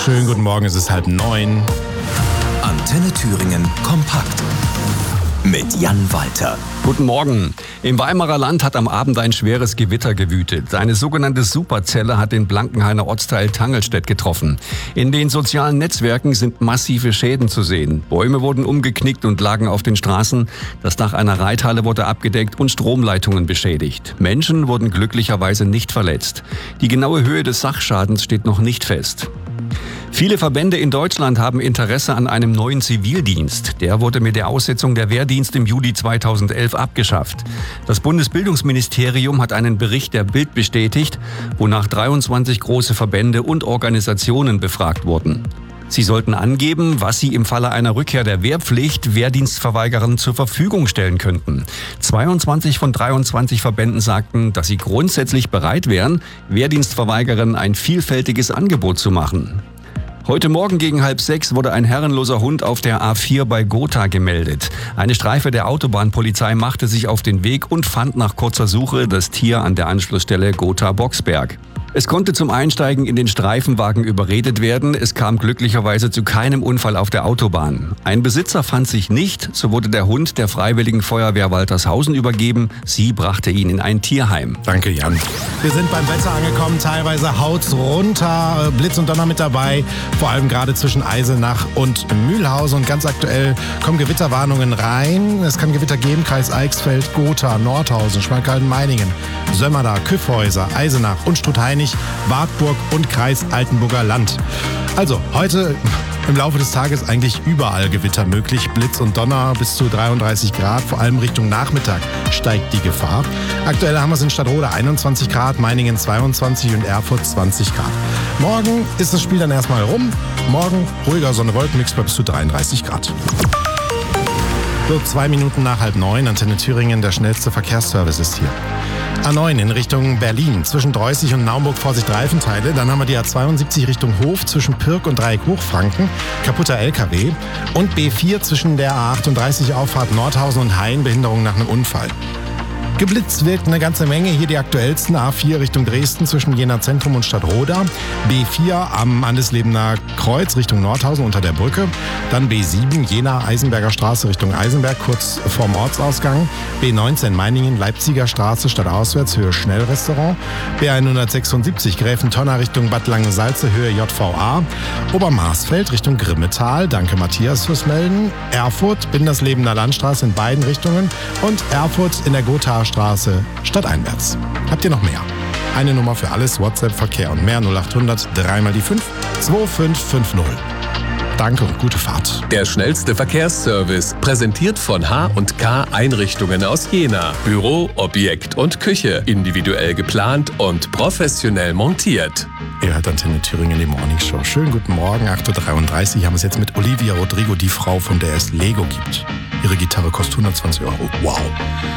Schönen guten Morgen, es ist 8:30. Antenne Thüringen kompakt mit Jan Walter. Guten Morgen. Im Weimarer Land hat am Abend ein schweres Gewitter gewütet. Eine sogenannte Superzelle hat den Blankenhainer Ortsteil Tangelstedt getroffen. In den sozialen Netzwerken sind massive Schäden zu sehen. Bäume wurden umgeknickt und lagen auf den Straßen. Das Dach einer Reithalle wurde abgedeckt und Stromleitungen beschädigt. Menschen wurden glücklicherweise nicht verletzt. Die genaue Höhe des Sachschadens steht noch nicht fest. Viele Verbände in Deutschland haben Interesse an einem neuen Zivildienst. Der wurde mit der Aussetzung der Wehrdienst im Juli 2011 abgeschafft. Das Bundesbildungsministerium hat einen Bericht der Bild bestätigt, wonach 23 große Verbände und Organisationen befragt wurden. Sie sollten angeben, was sie im Falle einer Rückkehr der Wehrpflicht Wehrdienstverweigerern zur Verfügung stellen könnten. 22 von 23 Verbänden sagten, dass sie grundsätzlich bereit wären, Wehrdienstverweigerern ein vielfältiges Angebot zu machen. Heute Morgen gegen 5:30 wurde ein herrenloser Hund auf der A4 bei Gotha gemeldet. Eine Streife der Autobahnpolizei machte sich auf den Weg und fand nach kurzer Suche das Tier an der Anschlussstelle Gotha-Boxberg. Es konnte zum Einsteigen in den Streifenwagen überredet werden. Es kam glücklicherweise zu keinem Unfall auf der Autobahn. Ein Besitzer fand sich nicht, so wurde der Hund der Freiwilligen Feuerwehr Waltershausen übergeben. Sie brachte ihn in ein Tierheim. Danke, Jan. Wir sind beim Wetter angekommen, teilweise haut's runter, Blitz und Donner mit dabei, vor allem gerade zwischen Eisenach und Mühlhausen. Und ganz aktuell kommen Gewitterwarnungen rein. Es kann Gewitter geben, Kreis Eichsfeld, Gotha, Nordhausen, Schmalkalden-Meiningen, Sömmerda, Küffhäuser, Eisenach und Strut-Heinig, Wartburg und Kreis Altenburger Land. Also heute im Laufe des Tages eigentlich überall Gewitter möglich. Blitz und Donner bis zu 33 Grad. Vor allem Richtung Nachmittag steigt die Gefahr. Aktuell haben wir es in Stadtroda 21 Grad, Meiningen 22 und Erfurt 20 Grad. Morgen ist das Spiel dann erstmal rum. Morgen ruhiger Sonne-Wolkenmix bei bis zu 33 Grad. So, 2 Minuten nach 8:30, Antenne Thüringen, der schnellste Verkehrsservice ist hier. A9 in Richtung Berlin, zwischen Dreußig und Naumburg Vorsicht Reifenteile. Dann haben wir die A72 Richtung Hof zwischen Pirk und Dreieck Hochfranken, kaputter LKW. Und B4 zwischen der A38 Auffahrt Nordhausen und Hain, Behinderung nach einem Unfall. Geblitzt wirkt eine ganze Menge. Hier die aktuellsten. A4 Richtung Dresden zwischen Jena Zentrum und Stadtroda. B4 am Andeslebener Kreuz Richtung Nordhausen unter der Brücke. Dann B7 Jena Eisenberger Straße Richtung Eisenberg kurz vorm Ortsausgang. B19 Meiningen Leipziger Straße stadtauswärts Höhe Schnellrestaurant. B176 Gräfentonner Richtung Bad Langensalze Höhe JVA. Obermarsfeld Richtung Grimmetal. Danke Matthias fürs Melden. Erfurt Binderslebener Landstraße in beiden Richtungen. Und Erfurt in der Gothaer Straße stadteinwärts. Habt ihr noch mehr? Eine Nummer für alles, WhatsApp, Verkehr und mehr 0800 3 mal die 5 2550. Danke und gute Fahrt. Der schnellste Verkehrsservice, präsentiert von H&K Einrichtungen aus Jena. Büro, Objekt und Küche, individuell geplant und professionell montiert. Ihr hört Antenne Thüringen, die Morning Show. Schönen guten Morgen, 8:33 Uhr haben wir es jetzt mit Olivia Rodrigo, die Frau, von der es Lego gibt. Ihre Gitarre kostet 120 €. Wow.